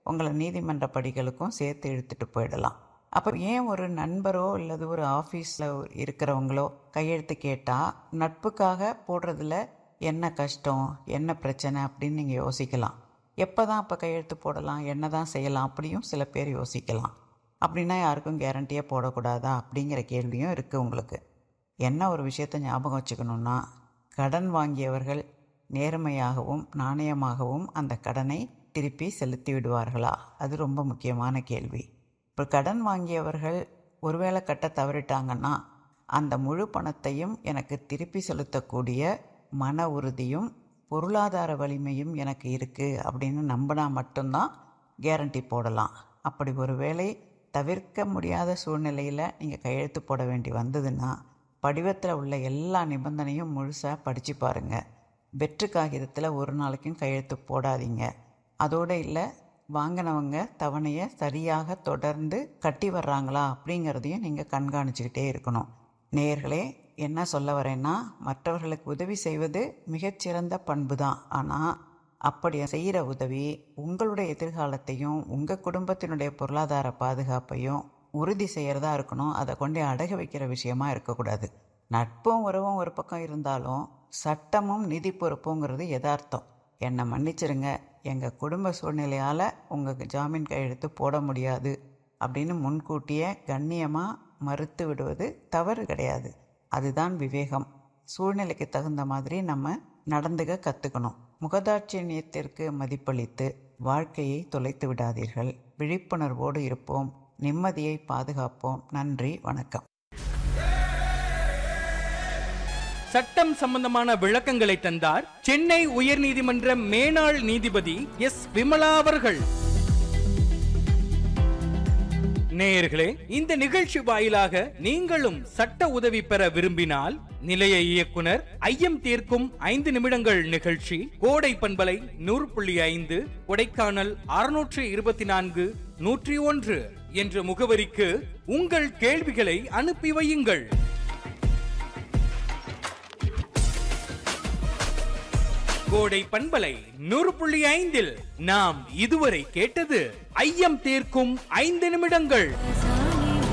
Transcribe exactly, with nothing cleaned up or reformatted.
உங்களை நீதிமன்ற படிகளுக்கும் சேர்த்து இழுத்துட்டு போயிடலாம். அப்போ ஏன் ஒரு நண்பரோ அல்லது ஒரு ஆஃபீஸில் இருக்கிறவங்களோ கையெழுத்து கேட்டால் நட்புக்காக போடுறதுல என்ன கஷ்டம், என்ன பிரச்சனை அப்படின்னு நீங்கள் யோசிக்கலாம். எப்போ தான் அப்போ கையெழுத்து போடலாம், என்ன தான் செய்யலாம் அப்படியும் சில பேர் யோசிக்கலாம். அப்படின்னா யாருக்கும் கேரண்டியாக போடக்கூடாதா அப்படிங்கிற கேள்வியும் இருக்குது உங்களுக்கு. என்ன ஒரு விஷயத்தை ஞாபகம் வச்சுக்கணுன்னா, கடன் வாங்கியவர்கள் நேர்மையாகவும் நாணயமாகவும் அந்த கடனை திருப்பி செலுத்தி விடுவார்களா? அது ரொம்ப முக்கியமான கேள்வி. இப்போ கடன் வாங்கியவர்கள் ஒருவேளை கட்ட தவறிட்டாங்கன்னா அந்த முழு பணத்தையும் எனக்கு திருப்பி செலுத்தக்கூடிய மன உறுதியும் பொருளாதார வலிமையும் எனக்கு இருக்குது அப்படின்னு நம்பினா மட்டும்தான் கேரண்டி போடலாம். அப்படி ஒரு வேளை தவிர்க்க முடியாத சூழ்நிலையில் நீங்கள் கையெழுத்து போட வேண்டி வந்ததுன்னா படிவத்தில் உள்ள எல்லா நிபந்தனையும் முழுசாக படித்து பாருங்கள். வெற்று காகிதத்தில் ஒரு நாளைக்கும் கையெழுத்து போடாதீங்க. அதோடு இல்லை, வாங்கினவங்க தவணையை சரியாக தொடர்ந்து கட்டி வர்றாங்களா அப்படிங்கிறதையும் நீங்கள் கண்காணிச்சுக்கிட்டே இருக்கணும். நேயர்களே, என்ன சொல்ல வரேன்னா, மற்றவர்களுக்கு உதவி செய்வது மிகச்சிறந்த பண்பு தான். ஆனால் அப்படி செய்கிற உதவி உங்களுடைய எதிர்காலத்தையும் உங்கள் குடும்பத்தினுடைய பொருளாதார பாதுகாப்பையும் உறுதி செய்கிறதா இருக்கணும். அதை கொண்டு அடகு வைக்கிற விஷயமா இருக்கக்கூடாது. நட்பும் உறவும் ஒரு பக்கம் இருந்தாலும் சட்டமும் நிதி பொறுப்புங்கிறது யதார்த்தம். என்னை மன்னிச்சிருங்க, எங்கள் குடும்ப சூழ்நிலையால் உங்கள் ஜாமீன் கையெழுத்து போட முடியாது அப்படின்னு முன்கூட்டியே கண்ணியமாக மறுத்து விடுவது தவறு கிடையாது. அதுதான் விவேகம். சூழ்நிலைக்கு தகுந்த மாதிரி நம்ம நடந்துக்க கற்றுக்கணும். முகதாட்சியத்திற்கு மதிப்பளித்து வாழ்க்கையை தொலைத்து விடாதீர்கள். விழிப்புணர்வோடு இருப்போம், நிம்மதியை பாதுகாப்போம். நன்றி, வணக்கம். சட்டம் சம்பந்தமான விளக்கங்களை தந்தார் சென்னை உயர்நீதிமன்ற மேனாள் நீதிபதி எஸ் விமலா அவர்கள். நேயர்களே, இந்த நிகழ்ச்சி வாயிலாக நீங்களும் சட்ட உதவி பெற விரும்பினால் நிலைய இயக்குனர் ஐயம் தீர்க்கும் ஐந்து நிமிடங்கள் நிகழ்ச்சி கோடை பண்பலை நூறு புள்ளி ஐந்து கொடைக்கானல் அறுநூற்று இருபத்தி நான்கு நூற்றி ஒன்று என்ற முகவரிக்கு உங்கள் கேள்விகளை அனுப்பி வையுங்கள். கோடை பண்பலை நூறு புள்ளி ஐந்தில் நாம் இதுவரை கேட்டது ஐயம் தீர்க்கும் ஐந்து நிமிடங்கள்.